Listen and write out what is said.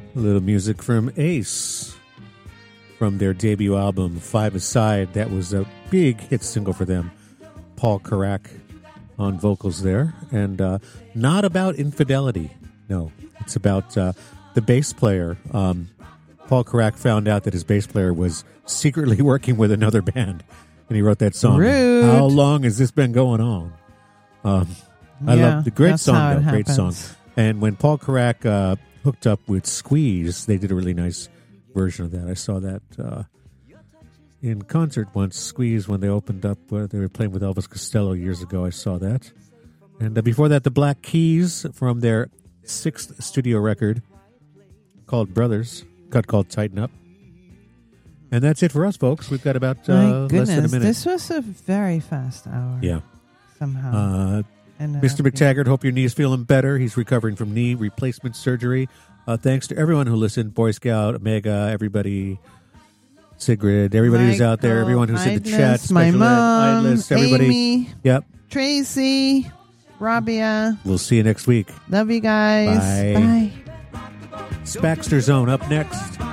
A little music from Ace from their debut album, Five Aside. That was a big hit single for them. Paul Carrack on vocals there. And not about infidelity. No, it's about the bass player. Paul Carrack found out that his bass player was secretly working with another band. And he wrote that song. Rude. How long has this been going on? I love the great song, though. Great song. And when Paul Carrack hooked up with Squeeze, they did a really nice version of that. I saw that in concert once. Squeeze, when they opened up, they were playing with Elvis Costello years ago. I saw that. And before that, the Black Keys from their 6th studio record called Brothers, cut called Tighten Up. And that's it for us, folks. We've got about less than a minute. This was a very fast hour. Yeah. Somehow. Mr. McTaggart, hope your knee's feeling better. He's recovering from knee replacement surgery. Thanks to everyone who listened, Boy Scout, Omega, everybody, Sigrid, everybody who's out there, everyone who's in the chat, my mom, everybody. Amy, yep. Tracy, Rabia. We'll see you next week. Love you guys. Bye. Bye. Baxter Zone up next.